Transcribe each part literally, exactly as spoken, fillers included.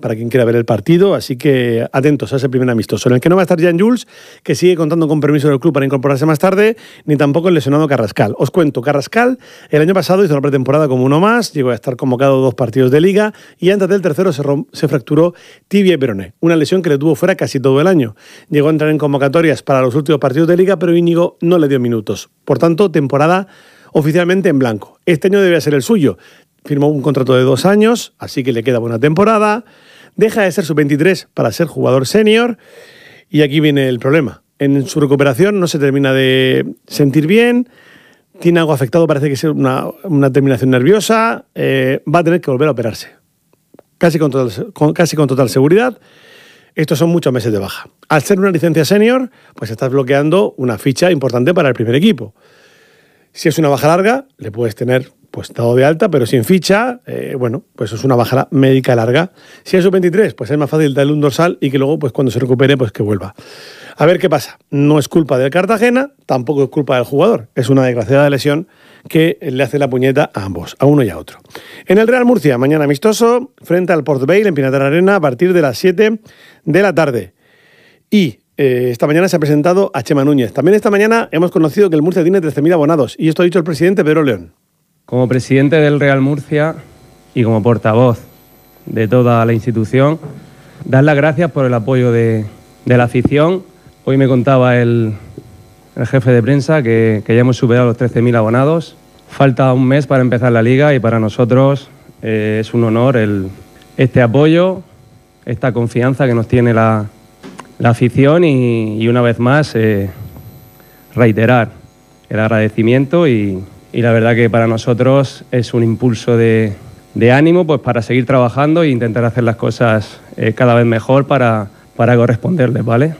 para quien quiera ver el partido, así que atentos a ese primer amistoso, en el que no va a estar Jan Jules, que sigue contando con permiso del club para incorporarse más tarde, ni tampoco el lesionado Carrascal. Os cuento, Carrascal el año pasado hizo la pretemporada como uno más, llegó a estar convocado dos partidos de Liga y antes del tercero se, se fracturó tibia y peroné, una lesión que le tuvo fuera casi todo el año. Llegó a entrar en convocatorias para los últimos partidos de Liga, pero Íñigo no le dio minutos. Por tanto, temporada oficialmente en blanco. Este año debe ser el suyo. Firmó un contrato de dos años, así que le queda buena temporada. Deja de ser sub veintitrés para ser jugador senior. Y aquí viene el problema. En su recuperación no se termina de sentir bien. Tiene algo afectado, parece que es una, una terminación nerviosa. Eh, va a tener que volver a operarse. Casi con, total, con, casi con total seguridad. Estos son muchos meses de baja. Al ser una licencia senior, pues estás bloqueando una ficha importante para el primer equipo. Si es una baja larga, le puedes tener pues dado de alta, pero sin ficha, eh, bueno, pues es una baja médica larga. Si es sub veintitrés, pues es más fácil darle un dorsal y que luego, pues cuando se recupere, pues que vuelva. A ver qué pasa. No es culpa del Cartagena, tampoco es culpa del jugador. Es una desgraciada lesión que le hace la puñeta a ambos, a uno y a otro. En el Real Murcia, mañana amistoso, frente al Port Vale en Pinatar Arena, a partir de las siete de la tarde. Y Eh, esta mañana se ha presentado a Chema Núñez. También esta mañana hemos conocido que el Murcia tiene trece mil abonados. Y esto ha dicho el presidente Pedro León. Como presidente del Real Murcia y como portavoz de toda la institución, dar las gracias por el apoyo de, de la afición. Hoy me contaba el, el jefe de prensa que, que ya hemos superado los trece mil abonados. Falta un mes para empezar la liga y para nosotros eh, es un honor el, este apoyo, esta confianza que nos tiene la La afición y, y una vez más eh, reiterar el agradecimiento y, y la verdad que para nosotros es un impulso de, de ánimo pues para seguir trabajando e intentar hacer las cosas eh, cada vez mejor para, para corresponderles, ¿vale?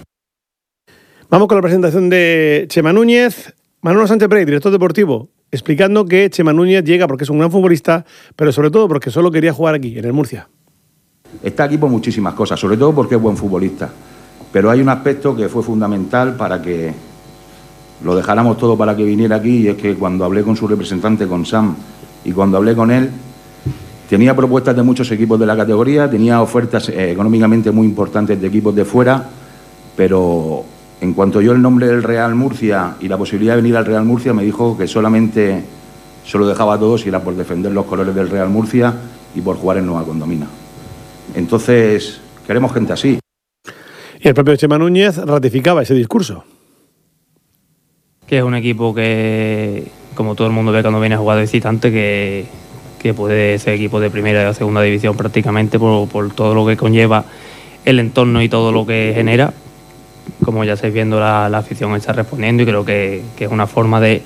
Vamos con la presentación de Chema Núñez. Manolo Sánchez Prey, director deportivo, explicando que Chema Núñez llega porque es un gran futbolista, pero sobre todo porque solo quería jugar aquí, en el Murcia. Está aquí por muchísimas cosas, sobre todo porque es buen futbolista. Pero hay un aspecto que fue fundamental para que lo dejáramos todo para que viniera aquí, y es que cuando hablé con su representante, con Sam, y cuando hablé con él, tenía propuestas de muchos equipos de la categoría, tenía ofertas eh, económicamente muy importantes de equipos de fuera, pero en cuanto oyó el nombre del Real Murcia y la posibilidad de venir al Real Murcia, me dijo que solamente se lo dejaba todo si era por defender los colores del Real Murcia y por jugar en Nueva Condomina. Entonces, queremos gente así. Y el propio Chema Núñez ratificaba ese discurso. Que es un equipo que, como todo el mundo ve cuando viene a jugar de visitante, que, que puede ser equipo de primera y de segunda división prácticamente por, por todo lo que conlleva el entorno y todo lo que genera. Como ya estáis viendo, la, la afición está respondiendo y creo que, que es una forma de,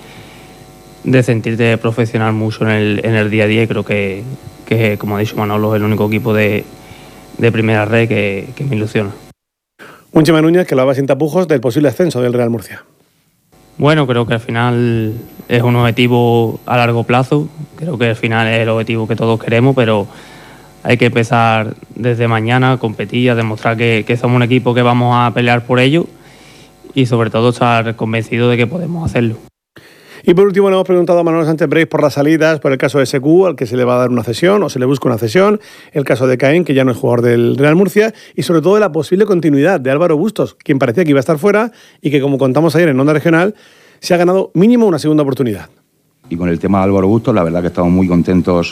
de sentirte profesional mucho en el, en el día a día y creo que, que, como ha dicho Manolo, es el único equipo de, de primera red que, que me ilusiona. Un Chema Núñez que hablaba sin tapujos del posible ascenso del Real Murcia. Bueno, creo que al final es un objetivo a largo plazo. Creo que al final es el objetivo que todos queremos, pero hay que empezar desde mañana a competir, a demostrar que, que somos un equipo que vamos a pelear por ello y sobre todo estar convencidos de que podemos hacerlo. Y por último le hemos preguntado a Manolo Sánchez Prey por las salidas, por el caso de S Q, al que se le va a dar una cesión o se le busca una cesión, el caso de Caín, que ya no es jugador del Real Murcia, y sobre todo de la posible continuidad de Álvaro Bustos, quien parecía que iba a estar fuera y que, como contamos ayer en Onda Regional, se ha ganado mínimo una segunda oportunidad. Y con el tema de Álvaro Bustos, la verdad que estamos muy contentos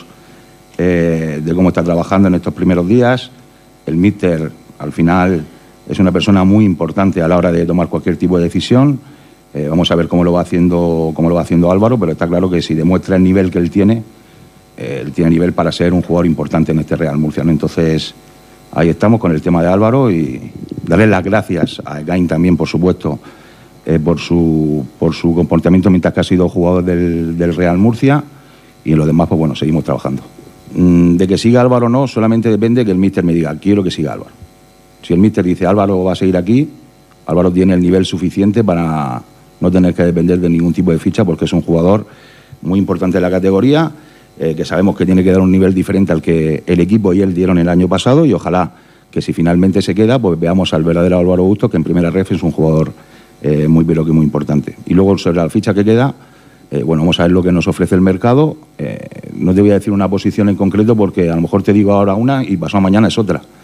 eh, de cómo está trabajando en estos primeros días. El míster, al final, es una persona muy importante a la hora de tomar cualquier tipo de decisión. Eh, vamos a ver cómo lo va haciendo cómo lo va haciendo Álvaro, pero está claro que si demuestra el nivel que él tiene, eh, él tiene nivel para ser un jugador importante en este Real Murcia, ¿no? Entonces, ahí estamos con el tema de Álvaro y darle las gracias a Gain también, por supuesto, eh, por su por su comportamiento mientras que ha sido jugador del, del Real Murcia, y en lo demás, pues bueno, seguimos trabajando. Mm, de que siga Álvaro o no, solamente depende que el míster me diga, quiero que siga Álvaro. Si el míster dice, Álvaro va a seguir aquí, Álvaro tiene el nivel suficiente para no tener que depender de ningún tipo de ficha, porque es un jugador muy importante de la categoría, eh, que sabemos que tiene que dar un nivel diferente al que el equipo y él dieron el año pasado, y ojalá que si finalmente se queda, pues veamos al verdadero Álvaro Bustos, que en primera ref es un jugador eh, muy pero que muy importante. Y luego sobre la ficha que queda, eh, bueno, vamos a ver lo que nos ofrece el mercado. Eh, no te voy a decir una posición en concreto porque a lo mejor te digo ahora una y pasado mañana es otra.